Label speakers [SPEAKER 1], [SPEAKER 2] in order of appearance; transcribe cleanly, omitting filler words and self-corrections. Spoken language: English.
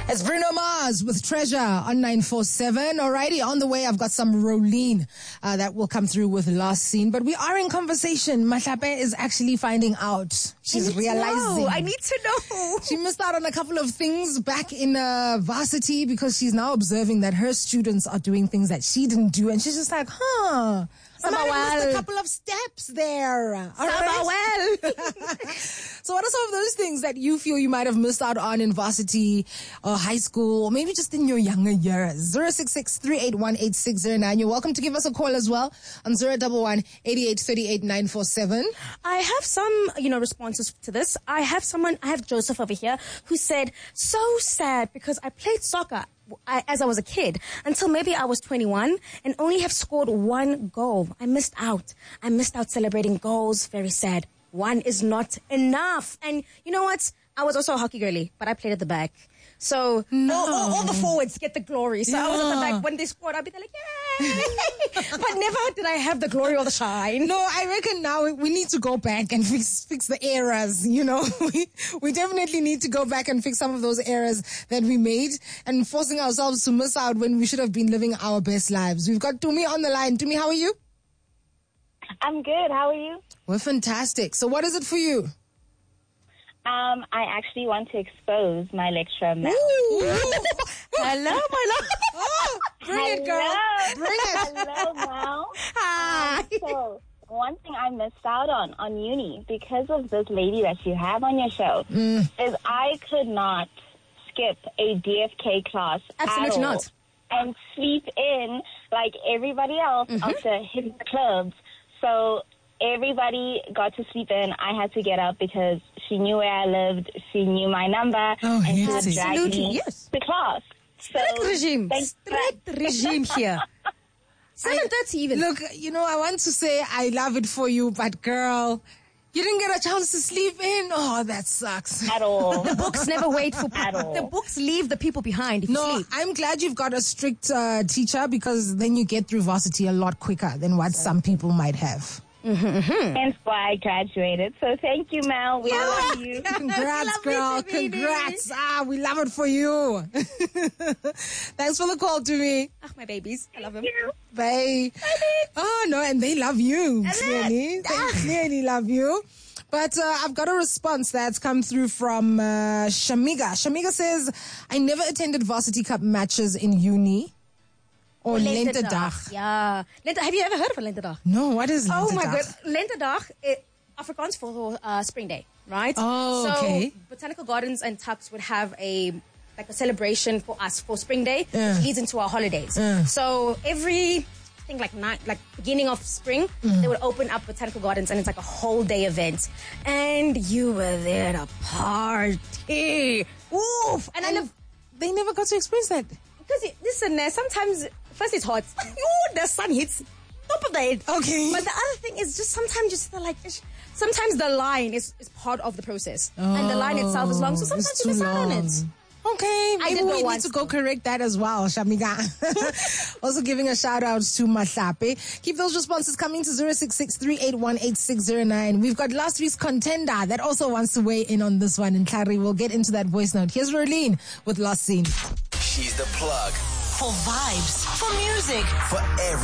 [SPEAKER 1] It's Bruno Mars with Treasure on 947. Alrighty, on the way, I've got some Rolene that will come through with Last Scene. But we are in conversation. Mahlape is actually finding out. She's realizing.
[SPEAKER 2] I need to know.
[SPEAKER 1] She missed out on a couple of things back in varsity because she's now observing that her students are doing things that she didn't do. And she's just like, I might have missed a couple of steps there. All right? So what are some of those things that you feel you might have missed out on in varsity or high school or maybe just in your younger years? 066-381-8609. You're welcome to give us a call as well on 011-8838-947.
[SPEAKER 2] I have some, responses to this. I have Joseph over here who said, so sad because I played soccer as I was a kid until maybe I was 21 and only have scored one goal. I missed out celebrating goals. Very sad. One is not enough. And you know what? I was also a hockey girly, but I played at the back. So all the forwards get the glory. So I was at the back. When they scored, I'd be like, yay! But never did I have the glory or the shine.
[SPEAKER 1] No, I reckon now we need to go back and fix the errors, We definitely need to go back and fix some of those errors that we made and forcing ourselves to miss out when we should have been living our best lives. We've got Tumi on the line. Tumi, how are you?
[SPEAKER 3] I'm good. How are you?
[SPEAKER 1] We're fantastic. So what is it for you?
[SPEAKER 3] I actually want to expose my lecturer, Mel.
[SPEAKER 2] Hello, my love.
[SPEAKER 1] Oh, bring it, girl. Bring it.
[SPEAKER 3] Hello, Mel.
[SPEAKER 2] Hi.
[SPEAKER 3] So, one thing I missed out on uni because of this lady that you have on your show is I could not skip a DFK class
[SPEAKER 2] Absolutely
[SPEAKER 3] at all
[SPEAKER 2] not.
[SPEAKER 3] and sleep in like everybody else after hitting the clubs. So everybody got to sleep in. I had to get up because she knew where I lived. She knew my number. And she would drag me to class. So,
[SPEAKER 2] Strict regime here. 7:30 even.
[SPEAKER 1] Look, I want to say I love it for you, but girl, you didn't get a chance to sleep in. Oh, that sucks.
[SPEAKER 3] At all.
[SPEAKER 2] The books never wait for
[SPEAKER 3] At all.
[SPEAKER 2] The books leave the people behind if you sleep.
[SPEAKER 1] I'm glad you've got a strict teacher because then you get through varsity a lot quicker than what some people might have.
[SPEAKER 3] Hence why I graduated. So thank you, Mel. We love you.
[SPEAKER 1] Congrats, girl. Congrats. We love it for you. Thanks for the call to me.
[SPEAKER 2] My babies. I love them.
[SPEAKER 1] Bye. Oh, no, and they love you, clearly. They clearly love you. But I've got a response that's come through from Shamiga. Shamiga says, I never attended Varsity Cup matches in uni. Or Lentedag.
[SPEAKER 2] Yeah. Have you ever heard of a Lentedag?
[SPEAKER 1] No, what is Lentedag?
[SPEAKER 2] Oh my God. Lentedag, Afrikaans for Spring Day, right?
[SPEAKER 1] Oh, okay.
[SPEAKER 2] So Botanical Gardens and Tuks would have a celebration for us for Spring Day, which leads into our holidays. So every, beginning of spring, they would open up Botanical Gardens and it's like a whole day event. And you were there to party. Oof. And
[SPEAKER 1] they never got to experience that.
[SPEAKER 2] Because, listen, sometimes, first it's hot. The sun hits top of the head.
[SPEAKER 1] Okay.
[SPEAKER 2] But the other thing is just sometimes you feel like, sometimes the line is part of the process. And the line itself is long, so sometimes you miss out on it.
[SPEAKER 1] Okay, maybe we need to go correct that as well, Shamiga. Also giving a shout out to Mahlape. Keep those responses coming to 066-381-8609. We've got last week's contender that also wants to weigh in on this one. And Clary, we'll get into that voice note. Here's Rolene with Last Scene.
[SPEAKER 4] She's the plug.
[SPEAKER 5] For vibes, for music,
[SPEAKER 4] for every